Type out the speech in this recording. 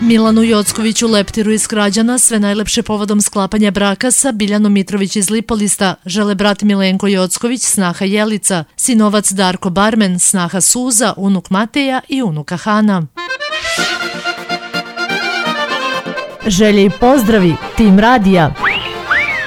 Milanu Jockoviću Leptiru iz Krađana sve najlepše povodom sklapanja braka sa Biljanom Mitrović iz Lipolista žele brat Milenko Jocković, snaha Jelica, sinovac Darko Barmen, snaha Suza, unuk Mateja i unuka Hana. Želje i pozdravi Tim Radija.